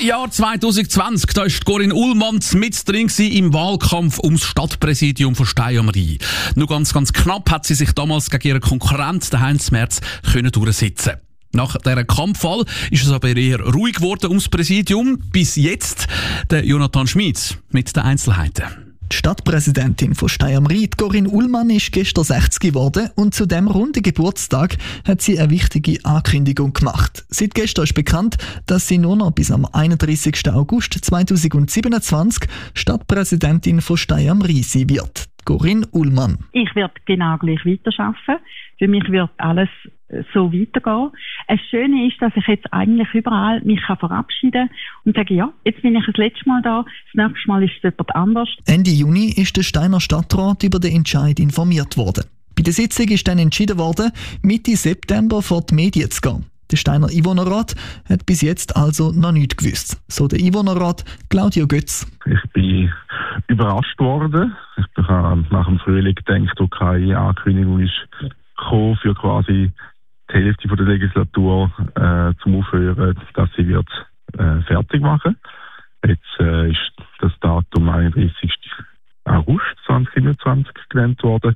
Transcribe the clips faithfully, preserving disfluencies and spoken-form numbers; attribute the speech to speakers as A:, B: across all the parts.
A: Jahr zwanzig zwanzig, da war Corinne Ullmann mit drin im Wahlkampf ums Stadtpräsidium von Stein am Rhein. Nur ganz, ganz knapp hat sie sich damals gegen ihren Konkurrenten, Heinz Merz, können durchsetzen. Nach dieser Kampfwahl ist es aber eher ruhig geworden ums Präsidium. Bis jetzt der Jonathan Schmid mit den Einzelheiten.
B: Die Stadtpräsidentin von Stein am Rhein, Corinne Ullmann, ist gestern sechzig geworden und zu diesem runden Geburtstag hat sie eine wichtige Ankündigung gemacht. Seit gestern ist bekannt, dass sie nur noch bis am einunddreissigsten August zweitausendsiebenundzwanzig Stadtpräsidentin von Stein am Rhein sein wird. Corinne Ullmann.
C: Ich werde genau gleich weiterarbeiten. Für mich wird alles so weitergehen. Das Schöne ist, dass ich jetzt eigentlich überall mich verabschieden kann und sage, ja, jetzt bin ich das letzte Mal da, das nächste Mal ist es jemand anders.
B: Ende Juni ist der Steiner Stadtrat über den Entscheid informiert worden. Bei der Sitzung ist dann entschieden worden, Mitte September vor die Medien zu gehen. Der Steiner Einwohnerrat hat bis jetzt also noch nichts gewusst. So der Einwohnerrat Claudio Götz.
D: Ich bin überrascht worden. Ich habe nach dem Frühling gedacht, wo keine Ankündigung ist gekommen für quasi die Hälfte der Legislatur äh, zum Aufhören, dass sie wird äh, fertig machen. Jetzt äh, ist das Datum einunddreissigsten August zweitausendsiebenundzwanzig genannt worden.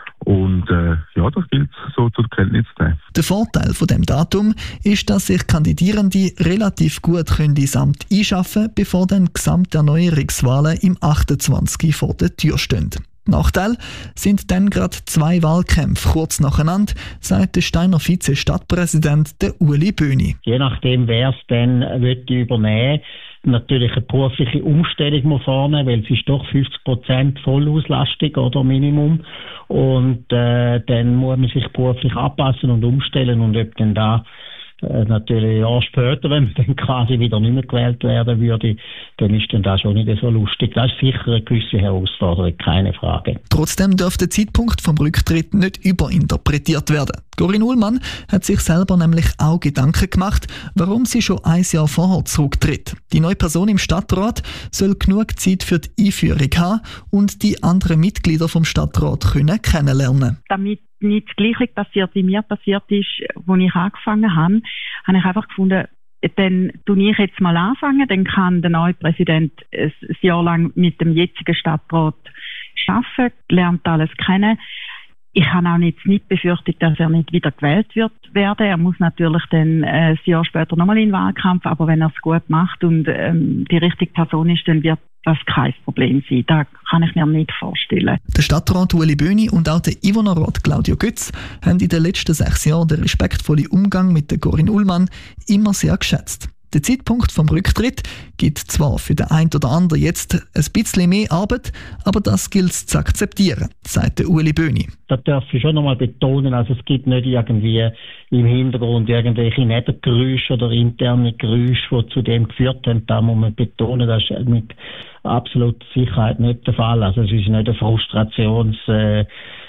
D: Und äh, ja, das gilt so zur Kenntnis zu nehmen.
B: Der Vorteil von dem Datum ist, dass sich Kandidierende relativ gut können ins Amt einschaffen können, bevor dann Gesamterneuerungswahlen im achtundzwanzig vor der Tür stehen. Nachteil sind dann gerade zwei Wahlkämpfe kurz nacheinander, sagt der Steiner Vize-Stadtpräsident der Uli Böhni.
E: Je nachdem, wer es dann übernehmen will, natürlich eine berufliche Umstellung muss vornehmen, weil es ist doch fünfzig Prozent Vollauslastung oder Minimum. Und äh, dann muss man sich beruflich anpassen und umstellen. Und ob dann da äh, natürlich ein Jahr später, wenn man dann quasi wieder nicht mehr gewählt werden würde, dann ist dann das schon nicht so lustig. Das ist sicher eine gewisse Herausforderung, keine Frage.
B: Trotzdem darf der Zeitpunkt vom Rücktritt nicht überinterpretiert werden. Corinne Ullmann hat sich selber nämlich auch Gedanken gemacht, warum sie schon ein Jahr vorher zurücktritt. Die neue Person im Stadtrat soll genug Zeit für die Einführung haben und die anderen Mitglieder vom Stadtrat können kennenlernen.
C: Damit nicht das Gleiche passiert, wie mir passiert ist, als ich angefangen habe, habe ich einfach gefunden, dann tue ich jetzt mal anfangen, dann kann der neue Präsident ein Jahr lang mit dem jetzigen Stadtrat arbeiten, lernt alles kennen. Ich habe auch nicht, nicht befürchtet, dass er nicht wieder gewählt wird werden. Er muss natürlich dann äh, ein Jahr später nochmal in den Wahlkampf, aber wenn er es gut macht und ähm, die richtige Person ist, dann wird das kein Problem sein. Das kann ich mir nicht vorstellen.
B: Der Stadtrat Uli Böhni und auch der Einwohnerrat Claudio Götz haben in den letzten sechs Jahren den respektvollen Umgang mit der Corinne Ullmann immer sehr geschätzt. Der Zeitpunkt vom Rücktritt gibt zwar für den einen oder anderen jetzt ein bisschen mehr Arbeit, aber das gilt es zu akzeptieren, sagt der Uli Böhni.
E: Das darf ich schon nochmal betonen, also es gibt nicht irgendwie im Hintergrund irgendwelche Nebengeräusche oder interne Geräusche, die zu dem geführt haben. Da muss man betonen, das ist mit absoluter Sicherheit nicht der Fall. Also es ist nicht eine Frustrationsentscheidung,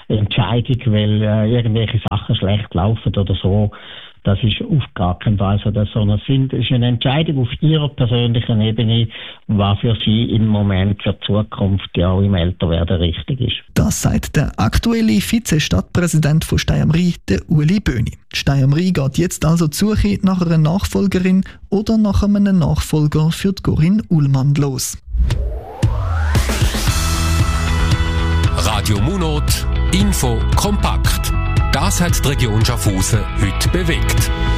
E: äh, weil äh, irgendwelche Sachen schlecht laufen oder so. Das ist auf gar keinen Fall so, sondern es ist eine Entscheidung auf ihrer persönlichen Ebene, was für sie im Moment für die Zukunft, ja auch im Älterwerden richtig ist.
B: Das sagt der aktuelle Vize-Stadtpräsident von Stein am Rhein, der Uli Böhni. Stein am Rhein geht jetzt also die Suche nach einer Nachfolgerin oder nach einem Nachfolger für die Corinne Ullmann los.
F: Radio Munot, Info kompakt. Das hat die Region Schaffhausen heute bewegt.